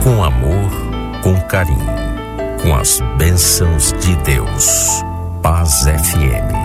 com amor, com carinho, com as bênçãos de Deus. Paz FM.